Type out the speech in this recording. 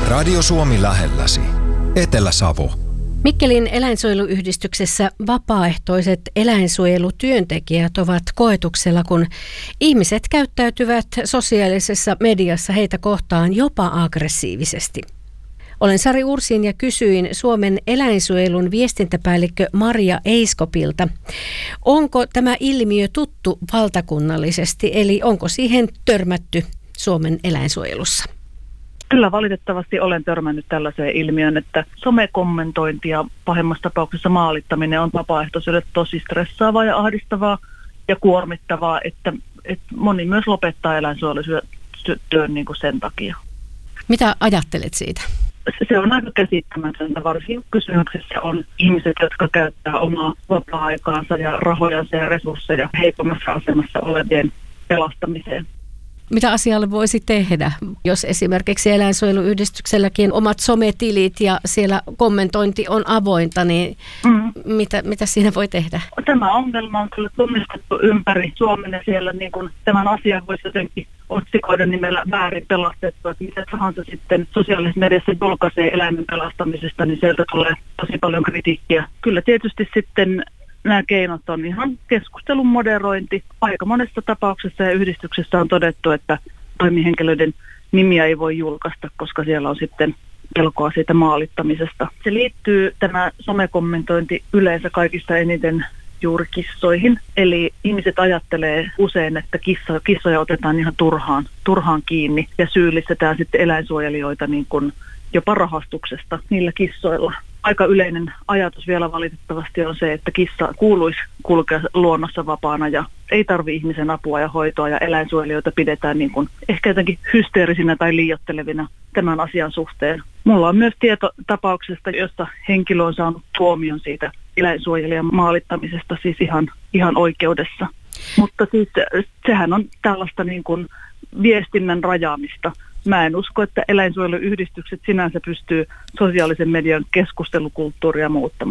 Radio Suomi lähelläsi. Etelä-Savo. Mikkelin eläinsuojeluyhdistyksessä vapaaehtoiset eläinsuojelutyöntekijät ovat koetuksella, kun ihmiset käyttäytyvät sosiaalisessa mediassa heitä kohtaan jopa aggressiivisesti. Olen Sari Ursin ja kysyin Suomen eläinsuojelun viestintäpäällikkö Maria Eiskopilta, onko tämä ilmiö tuttu valtakunnallisesti, eli onko siihen törmätty Suomen eläinsuojelussa? Kyllä valitettavasti olen törmännyt tällaiseen ilmiön, että somekommentointi ja pahimmassa tapauksessa maalittaminen on vapaaehtoisille tosi stressaavaa ja ahdistavaa ja kuormittavaa, että moni myös lopettaa eläinsuojelutyön niin kuin sen takia. Mitä ajattelet siitä? Se on aika käsittämätöntä, varsinkin kysymyksessä on ihmiset, jotka käyttää omaa vapaa-aikaansa ja rahojansa ja resursseja heikommassa asemassa olevien pelastamiseen. Mitä asialle voisi tehdä, jos esimerkiksi eläinsuojeluyhdistykselläkin omat sometilit ja siellä kommentointi on avointa, niin mitä siinä voi tehdä? Tämä ongelma on kyllä tunnistettu ympäri Suomen ja siellä niin kuin tämän asian voisi jotenkin otsikoida nimellä väärin pelastettu, että mitä tahansa sitten sosiaalisessa mediassa julkaisee eläimen pelastamisesta, niin sieltä tulee tosi paljon kritiikkiä. Kyllä tietysti sitten nämä keinot on ihan keskustelun moderointi. Aika monessa tapauksessa ja yhdistyksessä on todettu, että toimihenkilöiden nimiä ei voi julkaista, koska siellä on sitten pelkoa siitä maalittamisesta. Se liittyy tämä somekommentointi yleensä kaikista eniten juuri kissoihin. Eli ihmiset ajattelee usein, että kissoja otetaan ihan turhaan kiinni ja syyllistetään sitten eläinsuojelijoita niin kuin jopa rahastuksesta niillä kissoilla. Aika yleinen ajatus vielä valitettavasti on se, että kissa kuuluisi kulkea luonnossa vapaana ja ei tarvitse ihmisen apua ja hoitoa ja eläinsuojelijoita pidetään niin kuin ehkä jotenkin hysteerisinä tai liioittelevina tämän asian suhteen. Mulla on myös tieto tapauksesta, jossa henkilö on saanut tuomion siitä eläinsuojelijan maalittamisesta siis ihan oikeudessa. Mutta siis sehän on tällaista niin kuin viestinnän rajaamista. Mä en usko, että eläinsuojeluyhdistykset sinänsä pystyy sosiaalisen median keskustelukulttuuria muuttamaan.